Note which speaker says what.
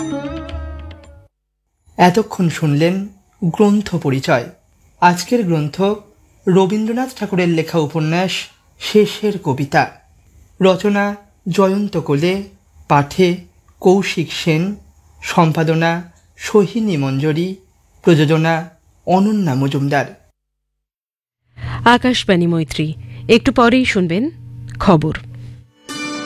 Speaker 1: এতক্ষণ শুনলেন গ্রন্থ পরিচয়। আজকের গ্রন্থ রবীন্দ্রনাথ ঠাকুরের লেখা উপন্যাস শেষের কবিতা। রচনা জয়ন্ত কোলে, পাঠে কৌশিক সেন, সম্পাদনা সোহিনী মঞ্জরি, প্রযোজনা অনন্যা মজুমদার।
Speaker 2: আকাশবাণী মৈত্রী। একটু পরেই শুনবেন খবর।